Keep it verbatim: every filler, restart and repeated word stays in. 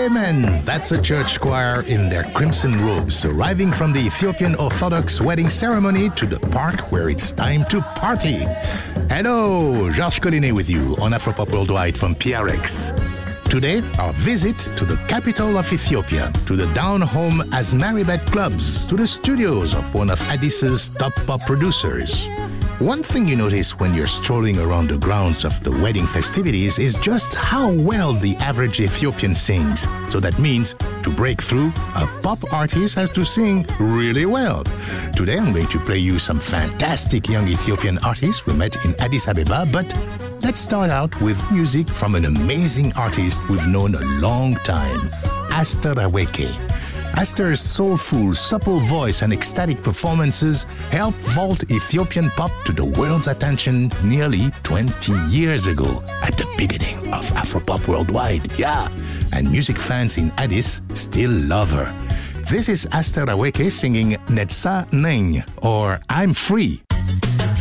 Amen! That's a church choir in their crimson robes, arriving from the Ethiopian Orthodox wedding ceremony to the park where it's time to party. Hello, Georges Collinet with you on Afropop Worldwide from P R X. Today, our visit to the capital of Ethiopia, to the down-home Asmaribet clubs, to the studios of one of Addis's top pop producers. One thing you notice when you're strolling around the grounds of the wedding festivities is just how well the average Ethiopian sings. So that means to break through, a pop artist has to sing really well. Today I'm going to play you some fantastic young Ethiopian artists we met in Addis Ababa, but let's start out with music from an amazing artist we've known a long time, Aster Aweke. Aster's soulful, supple voice and ecstatic performances helped vault Ethiopian pop to the world's attention nearly twenty years ago at the beginning of Afropop Worldwide. Yeah, and music fans in Addis still love her. This is Aster Aweke singing Netsa Neng, or I'm Free.